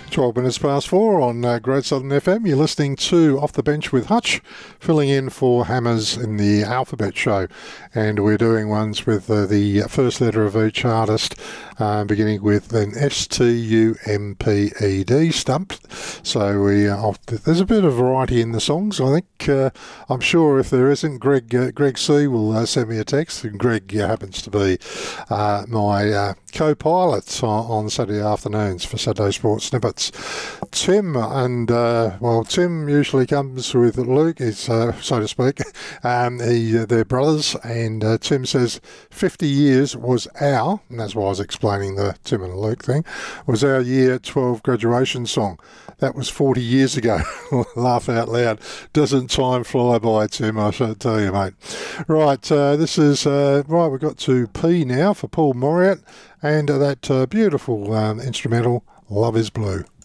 12 minutes past 4 on Great Southern FM. You're listening to Off the Bench with Hutch, filling in for Hammers in the Alphabet Show. And we're doing ones with the first letter of each artist, beginning with an S-T-U-M-P-E-D, Stumped. So there's a bit of variety in the songs, I think. I'm sure if there isn't, Greg C will send me a text, and Greg happens to be my co-pilot on Saturday afternoons for Saturday Sports Snippets. Tim Tim usually comes with Luke, so to speak. They're brothers, and Tim says 50 years was and that's why I was explaining the Tim and Luke thing, was our year 12 graduation song. That was 40 years ago. Laugh out loud. Doesn't time fly by, Tim, I should tell you, mate. Right, this is, we've got to P now for Paul Moriarty, and that beautiful instrumental, Love is Blue.